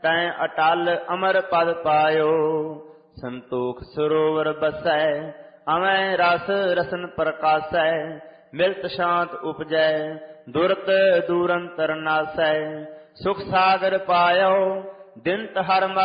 ਤੈਂ ਅਟਲ ਅਮਰ ਪਦ ਪਾਇਓ। ਸੰਤੋਖ ਸਰੋਵਰ ਬਸੈ ਅਵੈ ਰਸ ਰਸਨ ਪ੍ਰਕਾਸੈ। ਮਿਲਤ ਸ਼ਾਂਤ ਉਪਜੈ ਦੁਰਤ ਦੂਰੰਤਰ ਨਾਸੈ। ਸੁਖ ਸਾਗਰ ਪਾਇਓ ਦਿਨਤ ਹਰ